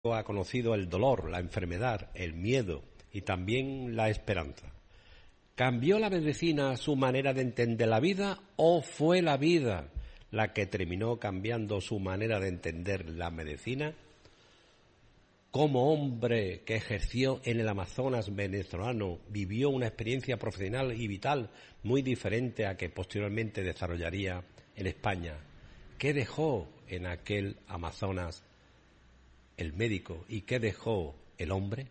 ha conocido el dolor, la enfermedad, el miedo y también la esperanza. ¿Cambió la medicina su manera de entender la vida o fue la vida la que terminó cambiando su manera de entender la medicina? Como hombre que ejerció en el Amazonas venezolano, vivió una experiencia profesional y vital muy diferente a que posteriormente desarrollaría en España. ¿Qué dejó en aquel Amazonas el médico y qué dejó el hombre?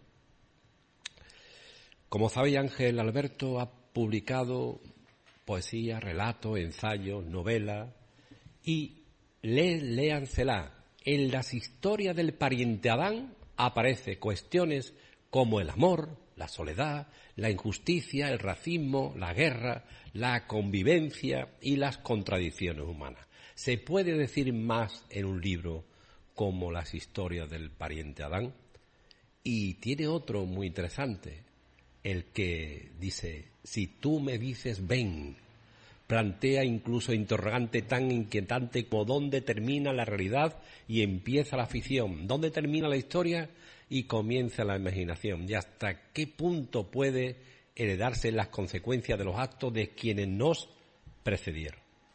Como sabéis, Ángel Alberto ha publicado poesía, relatos, ensayos, novelas y léansela. En las historias del pariente Adán aparecen cuestiones como el amor, la soledad, la injusticia, el racismo, la guerra, la convivencia y las contradicciones humanas. ¿Se puede decir más en un libro como las historias del pariente Adán? Y tiene otro muy interesante, el que dice, si tú me dices ven, plantea incluso interrogante tan inquietante como dónde termina la realidad y empieza la ficción, dónde termina la historia y comienza la imaginación, y hasta qué punto puede heredarse las consecuencias de los actos de quienes nos precedieron.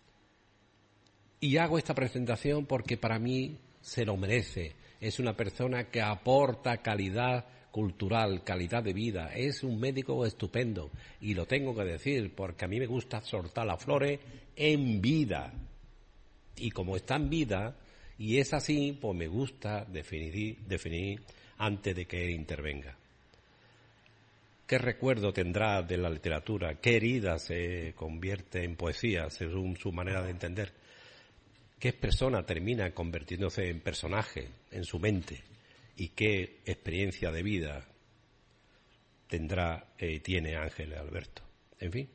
Y hago esta presentación porque para mí se lo merece. Es una persona que aporta calidad cultural, calidad de vida. Es un médico estupendo y lo tengo que decir porque a mí me gusta soltar las flores en vida. Y como está en vida y es así, pues me gusta definir antes de que intervenga. ¿Qué recuerdo tendrá de la literatura? ¿Qué herida se convierte en poesía según su manera de entender? ¿Qué persona termina convirtiéndose en personaje en su mente? ¿Y qué experiencia de vida tiene Ángel Alberto? En fin,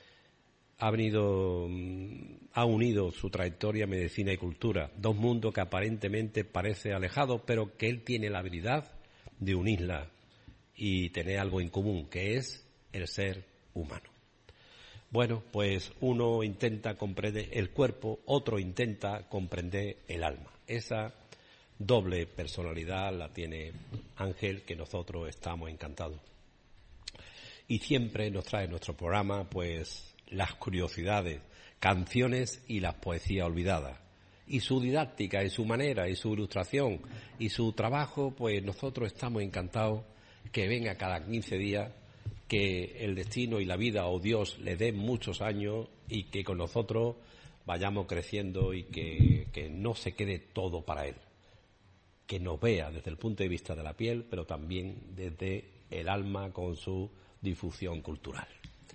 ha unido su trayectoria medicina y cultura, dos mundos que aparentemente parecen alejados, pero que él tiene la habilidad de unirla y tener algo en común, que es el ser humano. Bueno, pues uno intenta comprender el cuerpo, otro intenta comprender el alma. Esa doble personalidad la tiene Ángel, que nosotros estamos encantados. Y siempre nos trae en nuestro programa, pues, las curiosidades, canciones y las poesías olvidadas. Y su didáctica, y su manera, y su ilustración, y su trabajo, pues nosotros estamos encantados que venga cada 15 días, que el destino y la vida o Dios le den muchos años y que con nosotros vayamos creciendo y que no se quede todo para él. Que nos vea desde el punto de vista de la piel, pero también desde el alma con su difusión cultural.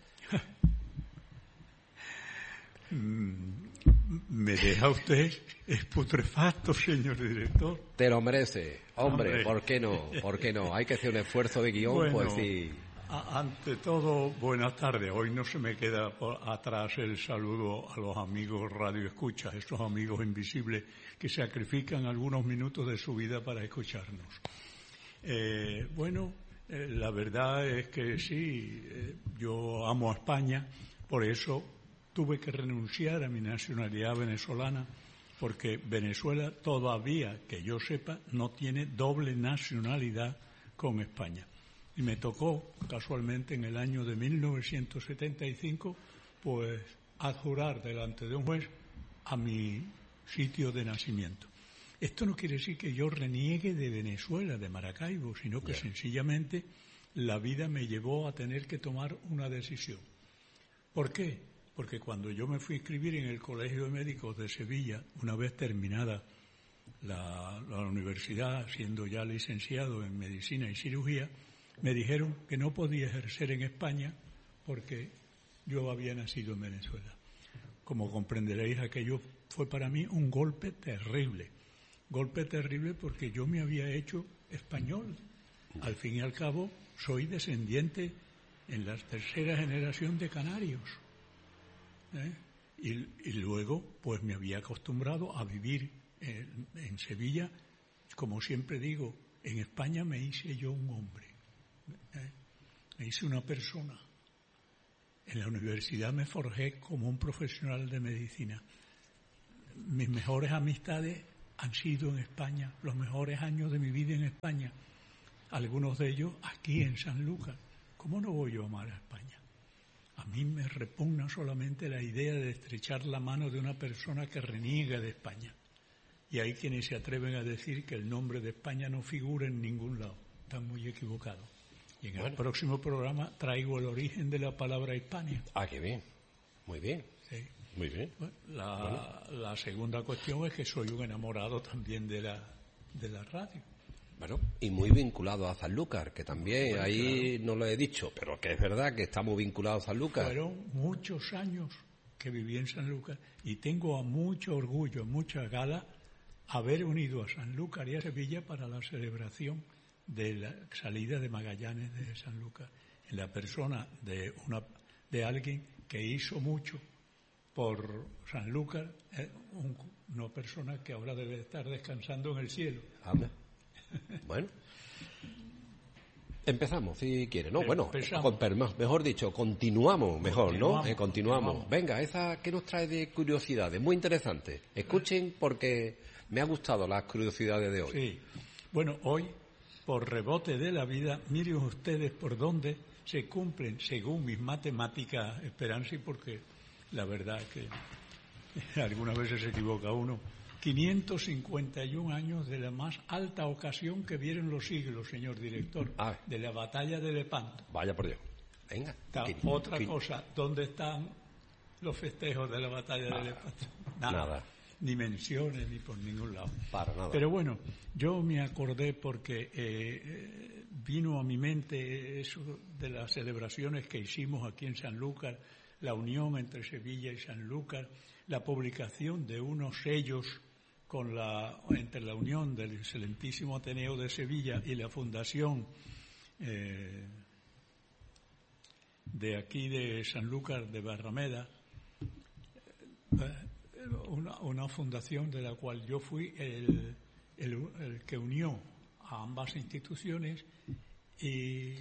Me deja usted putrefacto, señor director. Te lo merece, hombre. ¿Por qué no? ¿Por qué no? Hay que hacer un esfuerzo de guión, bueno, pues sí. Ante todo, buenas tardes. Hoy no se me queda atrás el saludo a los amigos radioescuchas, esos amigos invisibles que sacrifican algunos minutos de su vida para escucharnos. La verdad es que sí, yo amo a España, por eso tuve que renunciar a mi nacionalidad venezolana, porque Venezuela todavía, que yo sepa, no tiene doble nacionalidad con España. Y me tocó, casualmente, en el año de 1975, pues, adjurar delante de un juez a mi sitio de nacimiento. Esto no quiere decir que yo reniegue de Venezuela, de Maracaibo, sino que sencillamente la vida me llevó a tener que tomar una decisión. ¿Por qué? Porque cuando yo me fui a inscribir en el Colegio de Médicos de Sevilla, una vez terminada la universidad, siendo ya licenciado en Medicina y Cirugía, me dijeron que no podía ejercer en España porque yo había nacido en Venezuela. Como comprenderéis, aquello fue para mí un golpe terrible. Golpe terrible porque yo me había hecho español. Al fin y al cabo, soy descendiente en la tercera generación de canarios. Y luego, pues me había acostumbrado a vivir en Sevilla. Como siempre digo, en España me hice yo un hombre. Me hice una persona. En la universidad me forjé como un profesional de medicina. Mis mejores amistades han sido en España los mejores años de mi vida en España. Algunos de ellos aquí en Sanlúcar. ¿Cómo no voy yo a amar a España? A mí me repugna solamente la idea de estrechar la mano de una persona que reniega de España. Y hay quienes se atreven a decir que el nombre de España no figura en ningún lado. Están muy equivocados. Y en el próximo programa traigo el origen de la palabra Hispania. Ah, qué bien. Muy bien. Sí. Muy bien. Bueno, la segunda cuestión es que soy un enamorado también de la radio. Bueno, y muy vinculado a Sanlúcar, que también ahí claro. No lo he dicho, pero que es verdad que estamos vinculados a Sanlúcar. Fueron muchos años que viví en Sanlúcar y tengo mucho orgullo, mucha gala haber unido a Sanlúcar y a Sevilla para la celebración de la salida de Magallanes de Sanlúcar, en la persona de alguien que hizo mucho por Sanlúcar, una persona que ahora debe estar descansando en el cielo. Anda. Bueno, empezamos si quiere, ¿no? Bueno, mejor dicho, continuamos mejor, ¿no? Continuamos. Venga, esa que nos trae de curiosidades, muy interesante. Escuchen porque me ha gustado las curiosidades de hoy. Sí, bueno, hoy, por rebote de la vida, miren ustedes por dónde se cumplen, según mis matemáticas, Esperanza, porque la verdad es que algunas veces se equivoca uno, 551 años de la más alta ocasión que vieron los siglos, señor director, de la batalla de Lepanto. Vaya por Dios. Venga. Otra cosa, ¿dónde están los festejos de la batalla de Lepanto? Nada. Ni menciones, ni por ningún lado. Para nada. Pero bueno, yo me acordé porque vino a mi mente eso de las celebraciones que hicimos aquí en Sanlúcar, la unión entre Sevilla y Sanlúcar, la publicación de unos sellos entre la unión del excelentísimo Ateneo de Sevilla y la fundación de aquí de Sanlúcar de Barrameda, una fundación de la cual yo fui el que unió a ambas instituciones y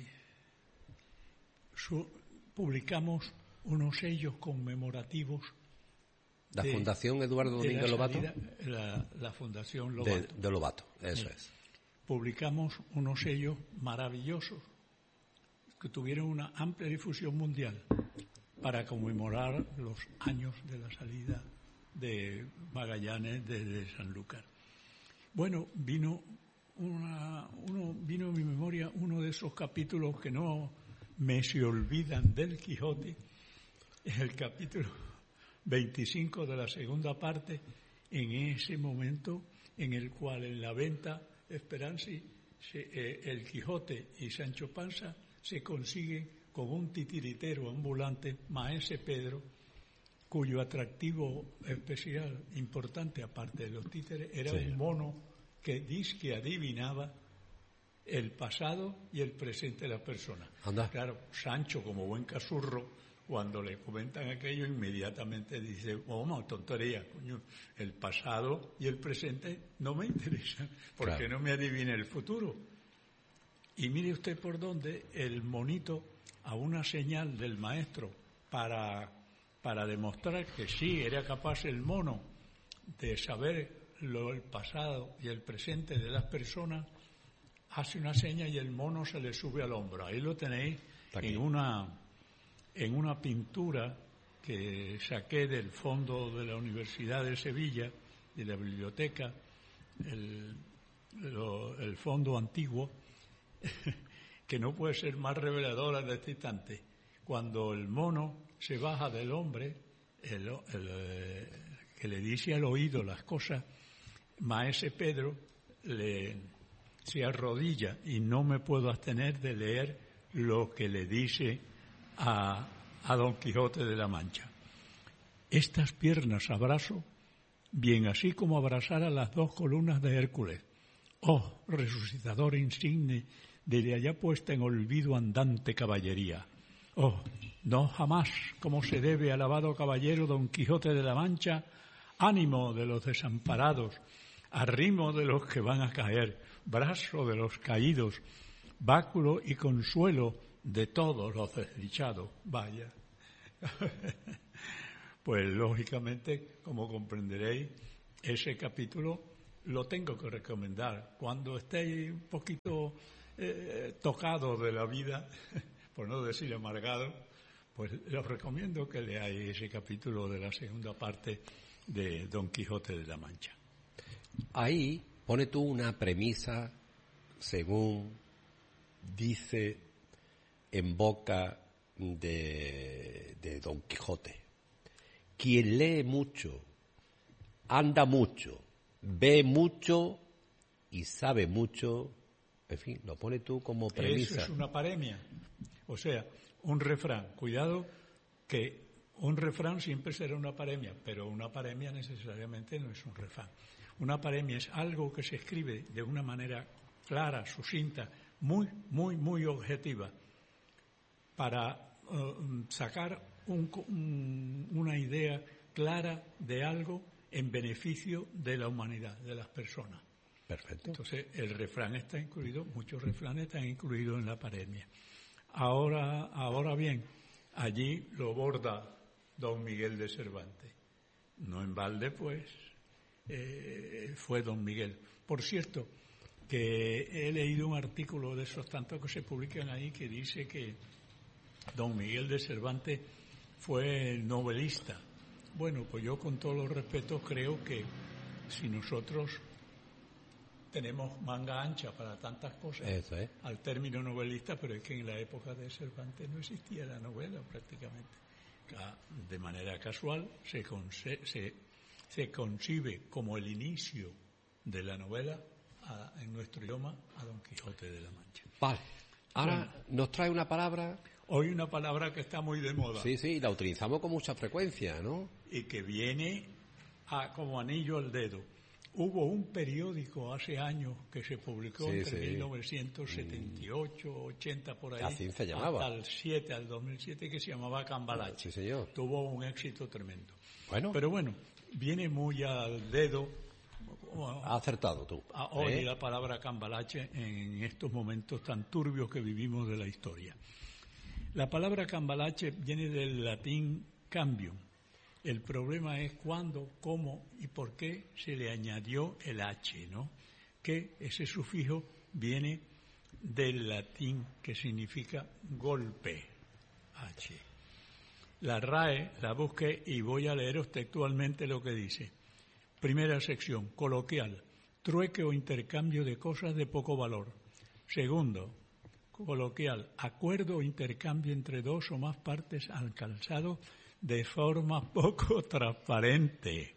publicamos unos sellos conmemorativos. La Fundación Eduardo Domínguez Lobato. La Fundación Lobato. De Lobato, eso es. Publicamos unos sellos maravillosos que tuvieron una amplia difusión mundial para conmemorar los años de la salida de Magallanes desde Sanlúcar. Bueno, vino a mi memoria uno de esos capítulos que no me se olvidan del Quijote, es el capítulo 25 de la segunda parte, en ese momento en el cual en la venta Esperanza, el Quijote y Sancho Panza se consiguen con un titiritero ambulante, Maese Pedro, cuyo atractivo especial, importante, aparte de los títeres, era un mono que disque adivinaba el pasado y el presente de la persona. Anda. Claro, Sancho, como buen casurro, cuando le comentan aquello, inmediatamente dice, tontería, coño, el pasado y el presente no me interesan, porque no me adivine el futuro. Y mire usted por dónde el monito, a una señal del maestro, para demostrar que sí era capaz el mono de saber el pasado y el presente de las personas, hace una seña y el mono se le sube al hombro. Ahí lo tenéis en una pintura que saqué del fondo de la Universidad de Sevilla, de la biblioteca, el fondo antiguo, que no puede ser más reveladora de este instante. Cuando el mono se baja del hombre, que le dice al oído las cosas, Maese Pedro se arrodilla y no me puedo abstener de leer lo que le dice a Don Quijote de la Mancha. Estas piernas abrazo, bien así como abrazar a las dos columnas de Hércules. Oh, resucitador insigne de la ya puesta en olvido andante caballería. Oh, no jamás, como se debe, alabado caballero Don Quijote de la Mancha, ánimo de los desamparados, arrimo de los que van a caer, brazo de los caídos, báculo y consuelo de todos los desdichados. Vaya. Pues lógicamente, como comprenderéis, ese capítulo lo tengo que recomendar. Cuando estéis un poquito tocados de la vida, por no decir amargados, pues os recomiendo que leáis ese capítulo de la segunda parte de Don Quijote de la Mancha. Ahí pone tú una premisa, según dice en boca de Don Quijote. Quien lee mucho, anda mucho, ve mucho y sabe mucho, en fin, lo pone tú como premisa. Eso es una paremia, o sea, un refrán. Cuidado que un refrán siempre será una paremia, pero una paremia necesariamente no es un refrán. Una paremia es algo que se escribe de una manera clara, sucinta, muy, muy, muy objetiva, para sacar una idea clara de algo en beneficio de la humanidad, de las personas. Perfecto. Entonces, el refrán está incluido, muchos refranes están incluidos en la paremia. Ahora bien, allí lo borda don Miguel de Cervantes. No en balde, pues, fue don Miguel. Por cierto, que he leído un artículo de esos tantos que se publican ahí que dice que don Miguel de Cervantes fue novelista. Bueno, pues yo con todos los respetos creo que si nosotros tenemos manga ancha para tantas cosas, eso es. al término novelista, pero es que en la época de Cervantes no existía la novela prácticamente. De manera casual se concibe como el inicio de la novela en nuestro idioma a Don Quijote de la Mancha. Vale. Ahora nos trae una palabra. Hoy una palabra que está muy de moda. Sí, la utilizamos con mucha frecuencia, ¿no? Y que viene como anillo al dedo. Hubo un periódico hace años que se publicó entre 1978, 80 por ahí, así se llamaba, hasta el 2007, que se llamaba Cambalache. Sí, señor. Tuvo un éxito tremendo. Bueno. Pero bueno, viene muy al dedo. Has acertado tú. Hoy la palabra Cambalache en estos momentos tan turbios que vivimos de la historia. La palabra Cambalache viene del latín cambium. El problema es cuándo, cómo y por qué se le añadió el H, ¿no? Que ese sufijo viene del latín que significa golpe, H. La RAE la busqué y voy a leeros textualmente lo que dice. Primera sección, coloquial, trueque o intercambio de cosas de poco valor. Segundo, coloquial, acuerdo o intercambio entre dos o más partes alcanzado de forma poco transparente.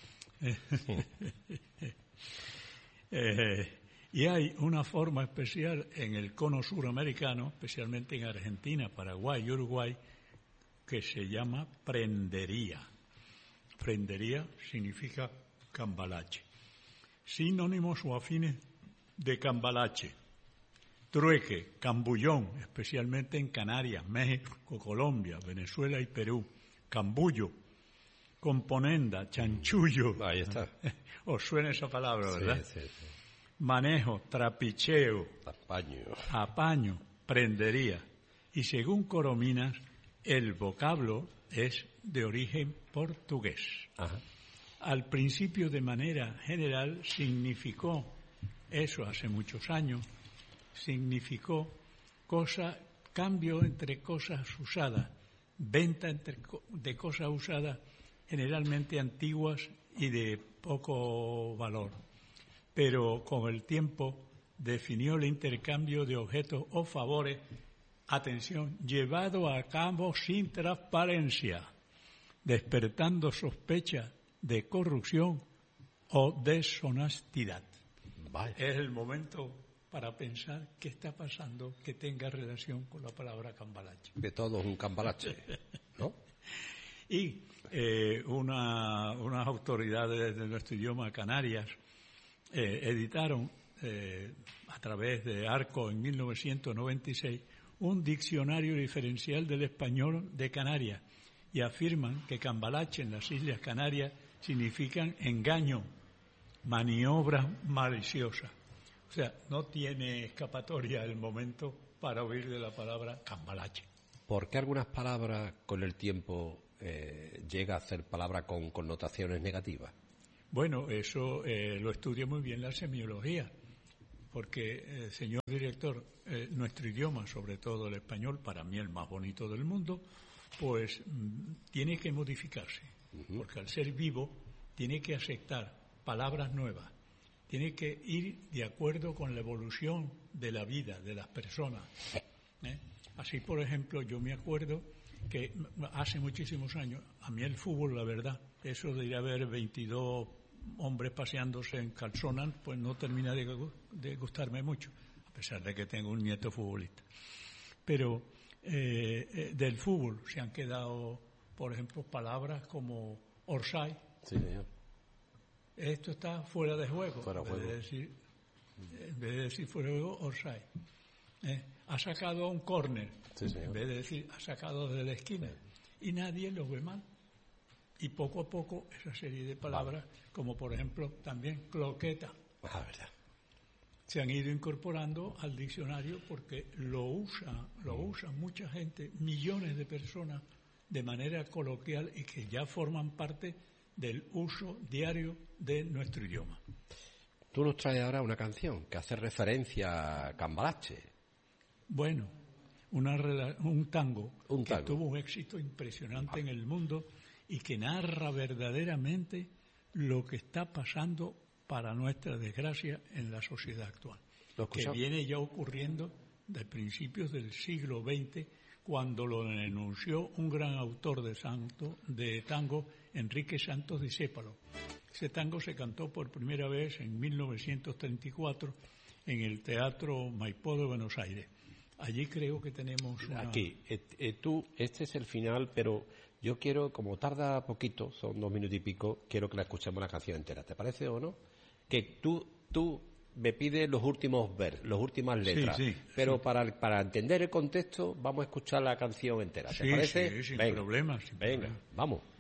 Y hay una forma especial en el cono suramericano, especialmente en Argentina, Paraguay y Uruguay, que se llama prendería. Prendería significa cambalache. Sinónimos o afines de cambalache. Trueque, cambullón, especialmente en Canarias, México, Colombia, Venezuela y Perú. Cambullo, componenda, chanchullo. Ahí está. Os suena esa palabra, ¿verdad? Sí. Manejo, trapicheo, apaño, prendería. Y según Corominas, el vocablo es de origen portugués. Ajá. Al principio, de manera general, significó, eso hace muchos años, significó cambio entre cosas usadas, venta de cosas usadas generalmente antiguas y de poco valor. Pero con el tiempo definió el intercambio de objetos o favores, atención, llevado a cabo sin transparencia, despertando sospecha de corrupción o deshonestidad. Vale. Es el momento para pensar qué está pasando que tenga relación con la palabra cambalache. De todo es un cambalache, ¿no? Y unas autoridades de nuestro idioma, Canarias, editaron a través de Arco en 1996 un diccionario diferencial del español de Canarias y afirman que cambalache en las Islas Canarias significan engaño, maniobras maliciosas. O sea, no tiene escapatoria el momento para oír de la palabra cambalache. ¿Por qué algunas palabras con el tiempo llega a ser palabras con connotaciones negativas? Bueno, eso lo estudia muy bien la semiología, porque, señor director, nuestro idioma, sobre todo el español, para mí el más bonito del mundo, pues tiene que modificarse, porque al ser vivo tiene que aceptar palabras nuevas, tiene que ir de acuerdo con la evolución de la vida, de las personas. Así, por ejemplo, yo me acuerdo que hace muchísimos años, a mí el fútbol, la verdad, eso de ir a ver 22 hombres paseándose en calzonas, pues no termina de gustarme mucho, a pesar de que tengo un nieto futbolista. Pero del fútbol se han quedado, por ejemplo, palabras como offside. Sí, señor. Esto está fuera de juego. Fuera de juego. En vez de decir fuera de juego, offside. Ha sacado un córner, sí, en vez de decir ha sacado desde la esquina, y nadie lo ve mal. Y poco a poco esa serie de palabras, como por ejemplo también cloqueta, verdad, se han ido incorporando al diccionario porque lo usa mucha gente, millones de personas, de manera coloquial y que ya forman parte del uso diario de nuestro idioma. Tú nos traes ahora una canción que hace referencia a Cambalache. Bueno, un tango que tuvo un éxito impresionante en el mundo y que narra verdaderamente lo que está pasando, para nuestra desgracia, en la sociedad actual, que viene ya ocurriendo de principios del siglo XX, cuando lo denunció un gran autor de tango, Enrique Santos Discépolo. Ese tango se cantó por primera vez en 1934 en el Teatro Maipó de Buenos Aires. Allí creo que tenemos Aquí, este es el final, pero yo quiero, como tarda poquito, son 2 minutos y pico, quiero que la escuchemos la canción entera. ¿Te parece o no? Que tú me pides los últimos las últimas letras, sí, pero para entender el contexto vamos a escuchar la canción entera. ¿Te parece? Sí, sin problema. Venga, vamos.